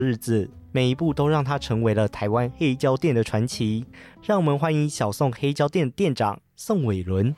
日子，每一步都让他成为了台湾黑胶店的传奇。让我们欢迎小宋黑胶店店长宋伟伦。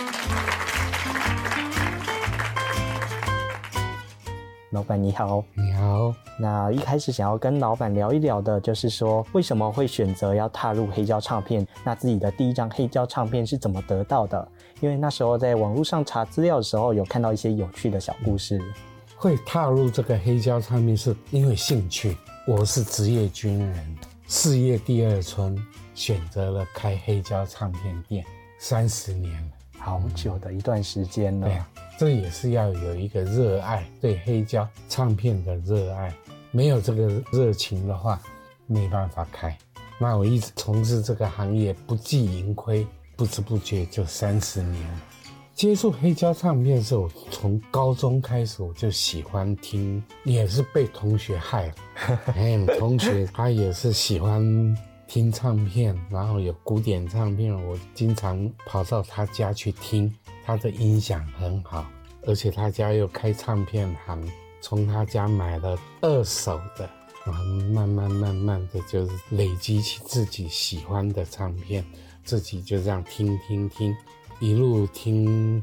老板你好。 你好。 那一开始想要跟老板聊一聊的就是说，为什么会选择要踏入黑胶唱片？那自己的第一张黑胶唱片是怎么得到的？因为那时候在网络上查资料的时候，有看到一些有趣的小故事。 会踏入这个黑胶唱片是因为兴趣。我是职业军人，事业第二春，选择了开黑胶唱片店，30年了， 好久的一段时间了。 对啊，这也是要有一个热爱，对黑胶唱片的热爱，没有这个热情的话，没办法开。那我一直从事这个行业，不计盈亏，不知不觉就30年了。接触黑胶唱片是我从高中开始我就喜欢听，也是被同学害了。同学他也是喜欢听唱片，然后有古典唱片，我经常跑到他家去听，他的音响很好，而且他家又开唱片行，从他家买了2手的，然后慢慢的就是累积起自己喜欢的唱片，自己就这样听，一路听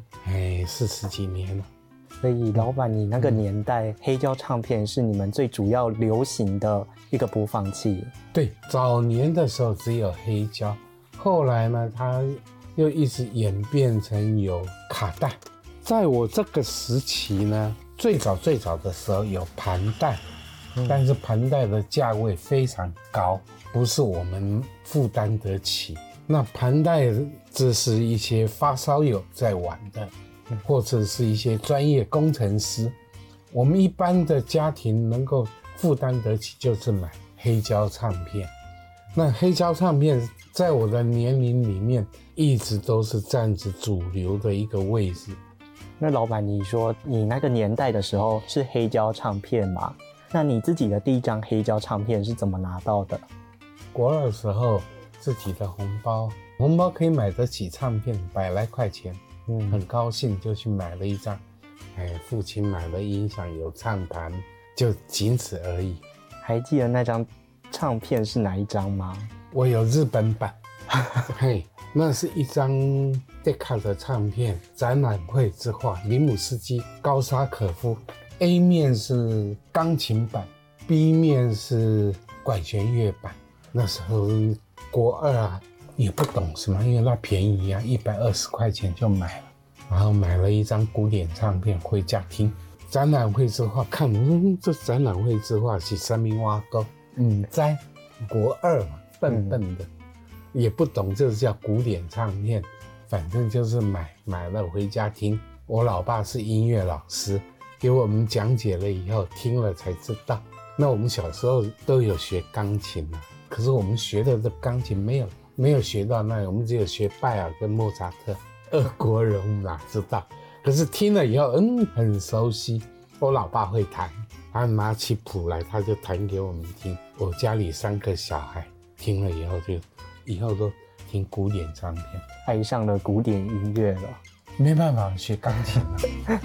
40几年了。 所以老板你那个年代，黑胶唱片是你们最主要流行的一个播放器。 对，早年的时候只有黑胶，后来呢它又一直演变成有卡带。在我这个时期呢，最早的时候有盘带，但是盘带的价位非常高，不是我们负担得起。那盘带这是一些发烧友在玩的，或者是一些专业工程师，我们一般的家庭能够负担得起就是买黑胶唱片。那黑胶唱片在我的年龄里面一直都是占着主流的一个位置。 那老板你说你那个年代的时候是黑胶唱片吗？那你自己的第一张黑胶唱片是怎么拿到的？ 国2的时候自己的红包可以买得起唱片100来块钱，很高兴就去买了一张。父亲买了音响有唱盘，就仅此而已。 还记得那张唱片是哪一张吗？ 我有日本版。那是一张迪卡的唱片，展览会之画，林姆斯基、高沙可夫。A 面是钢琴版， B 面是管弦乐版。那时候国2啊，也不懂什么，因为那便宜啊，120块钱就买了。然后买了一张古典唱片回家听。展览会之画看，这展览会之画是什么挖沟？在国2嘛，笨的，也不懂这叫古典唱片，反正就是买了回家听。我老爸是音乐老师，给我们讲解了以后，听了才知道。那我们小时候都有学钢琴啊，可是我们学的这钢琴没有学到那里，我们只有学拜尔跟莫扎特。俄国人我们哪知道？可是听了以后，很熟悉。我老爸会弹，他拿起谱来，他就弹给我们听。我家里3个小孩听了以后，就以后都听古典唱片， 爱上了古典音乐了。 没办法，学钢琴了。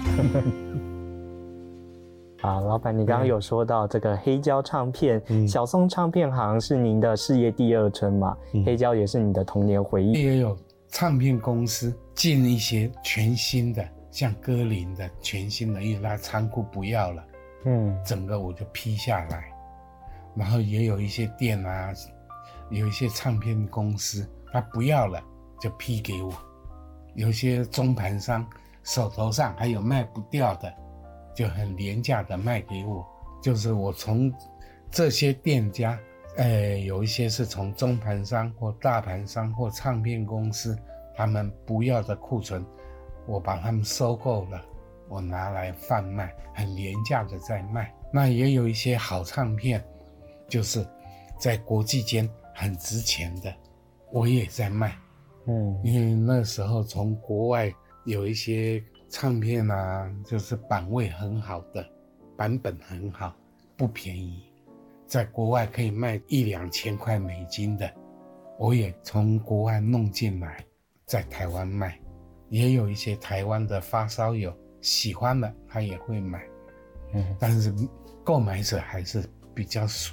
好，老板，你刚刚有说到这个黑胶唱片，小宋唱片行是您的事业第2春嘛？黑胶也是你的童年回忆。 也有唱片公司进一些全新的，像歌林的全新的，因为它仓库不要了，整个我就批下来。然后也有一些店啊，有一些唱片公司他不要了，就批给我。有些中盘商手头上还有卖不掉的，就很廉价的卖给我。就是我从这些店家有一些是从中盘商或大盘商或唱片公司他们不要的库存，我把他们收购了，我拿来贩卖，很廉价的在卖。那也有一些好唱片，就是在国际间很值钱的，我也在卖。因为那时候从国外有一些唱片啊，就是版位很好的，版本很好，不便宜，在国外可以卖1-2千块美金的，我也从国外弄进来，在台湾卖。也有一些台湾的发烧友喜欢的，他也会买。但是购买者还是比较